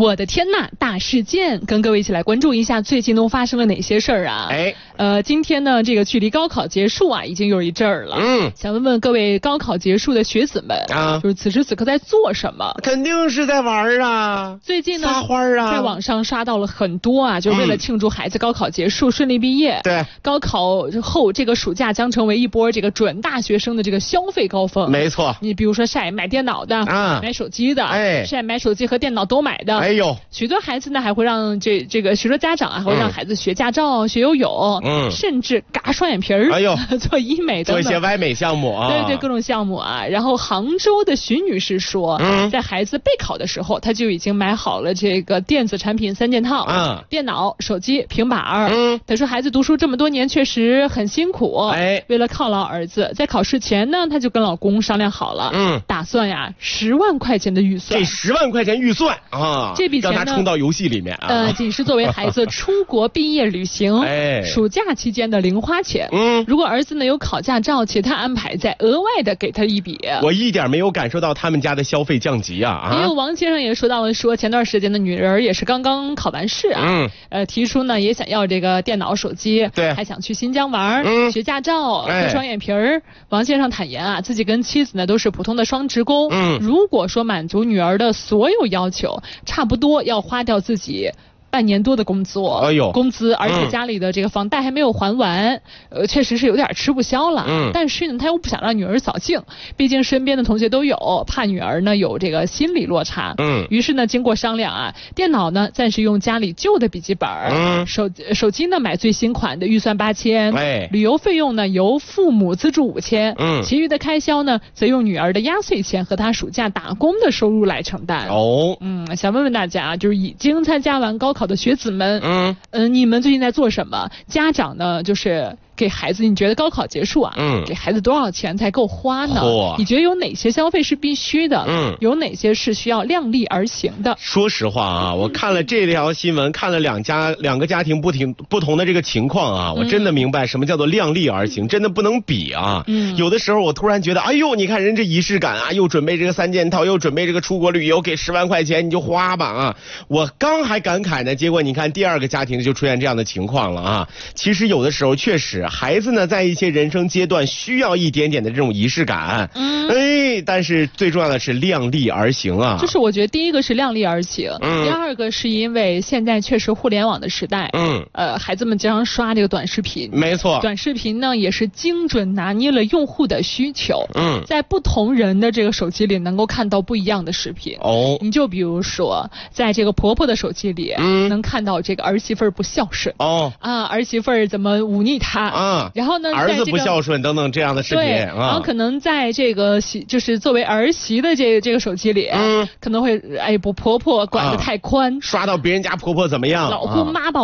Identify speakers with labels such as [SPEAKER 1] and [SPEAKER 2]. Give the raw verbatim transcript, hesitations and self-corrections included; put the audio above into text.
[SPEAKER 1] 我的天呐，大事件，跟各位一起来关注一下最近都发生了哪些事儿啊？
[SPEAKER 2] 哎，
[SPEAKER 1] 呃，今天呢，这个距离高考结束啊，已经有一阵儿了。嗯，想问问各位高考结束的学子们啊，就是此时此刻在做什么？
[SPEAKER 2] 肯定是在玩啊。
[SPEAKER 1] 最近呢，
[SPEAKER 2] 撒花啊，
[SPEAKER 1] 在网上刷到了很多啊，就是为了庆祝孩子高考结束、嗯、顺利毕业。
[SPEAKER 2] 对，
[SPEAKER 1] 高考后这个暑假将成为一波这个准大学生的这个消费高峰。
[SPEAKER 2] 没错，
[SPEAKER 1] 你比如说晒买电脑的啊，买手机的，
[SPEAKER 2] 哎，
[SPEAKER 1] 晒买手机和电脑都买的。
[SPEAKER 2] 哎呦，
[SPEAKER 1] 许多孩子呢还会让这这个许多家长啊还会让孩子学驾照、嗯、学游泳，嗯，甚至嘎双眼皮儿，
[SPEAKER 2] 哎呦，
[SPEAKER 1] 做医美等等，
[SPEAKER 2] 做一些歪美项目啊，
[SPEAKER 1] 对对，各种项目啊。然后杭州的徐女士说，嗯，在孩子备考的时候，她就已经买好了这个电子产品三件套，嗯，电脑、手机、平板儿。嗯，她说孩子读书这么多年确实很辛苦，哎，为了犒劳儿子，在考试前呢，她就跟老公商量好了，嗯，打算呀十万块钱的预算，
[SPEAKER 2] 这十万块钱预算啊，
[SPEAKER 1] 这笔钱呢
[SPEAKER 2] 让他充到游戏里面啊，
[SPEAKER 1] 呃，仅是作为孩子出国毕业旅行、哎，暑假期间的零花钱。嗯，如果儿子呢有考驾照，其他安排再额外的给他一笔。
[SPEAKER 2] 我一点没有感受到他们家的消费降级啊！啊，
[SPEAKER 1] 也有王先生也说到了，说前段时间的女儿也是刚刚考完试啊，嗯，呃，提出呢也想要这个电脑、手机，对，还想去新疆玩，嗯，学驾照、做双眼皮儿。王先生坦言啊，自己跟妻子呢都是普通的双职工，嗯，如果说满足女儿的所有要求，差不多要花掉自己半年多的工作，哎呦，工资，而且家里的这个房贷还没有还完，嗯、呃，确实是有点吃不消了。嗯，但是呢，他又不想让女儿扫兴，毕竟身边的同学都有，怕女儿呢有这个心理落差。嗯，于是呢，经过商量啊，电脑呢暂时用家里旧的笔记本，嗯，手手机呢买最新款的，预算八千，哎，旅游费用呢由父母资助五千，嗯，其余的开销呢则用女儿的压岁钱和她暑假打工的收入来承担。哦，嗯，想问问大家，就是已经参加完高考的学子们，嗯嗯、呃，你们最近在做什么？家长呢，就是给孩子，你觉得高考结束啊，嗯，给孩子多少钱才够花呢？你觉得有哪些消费是必须的？嗯，有哪些是需要量力而行的？
[SPEAKER 2] 说实话啊，我看了这条新闻，看了两家两个家庭不停不同的这个情况啊，我真的明白什么叫做量力而行，真的不能比啊。嗯，有的时候我突然觉得，哎呦，你看人这仪式感啊，又准备这个三件套，又准备这个出国旅游，给十万块钱你就花吧啊！我刚还感慨呢，结果你看第二个家庭就出现这样的情况了啊。其实有的时候确实，孩子呢在一些人生阶段需要一点点的这种仪式感，嗯，哎，但是最重要的是量力而行啊。
[SPEAKER 1] 就是我觉得第一个是量力而行，嗯，第二个是因为现在确实互联网的时代，嗯，呃，孩子们经常刷这个短视频，
[SPEAKER 2] 没错，
[SPEAKER 1] 短视频呢也是精准拿捏了用户的需求，嗯，在不同人的这个手机里能够看到不一样的视频。哦，你就比如说在这个婆婆的手机里，嗯，能看到这个儿媳妇儿不孝顺，哦，啊，儿媳妇儿怎么忤逆她，啊，然后呢，
[SPEAKER 2] 儿子不孝顺等等这样的视频，
[SPEAKER 1] 对，
[SPEAKER 2] 啊，
[SPEAKER 1] 然后可能在这个媳就是作为儿媳的这个这个手机里，嗯，可能会哎不婆婆管得太宽，
[SPEAKER 2] 刷到别人家婆婆怎么样，
[SPEAKER 1] 老公妈宝。